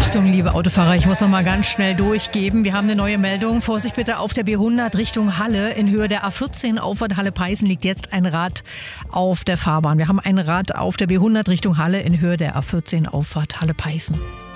Achtung, liebe Autofahrer, ich muss noch mal ganz schnell durchgeben. Wir haben eine neue Meldung. Vorsicht bitte auf der B100 Richtung Halle. In Höhe der A14 Auffahrt Halle-Peißen liegt jetzt ein Rad auf der Fahrbahn. Wir haben ein Rad auf der B100 Richtung Halle in Höhe der A14 Auffahrt Halle-Peißen.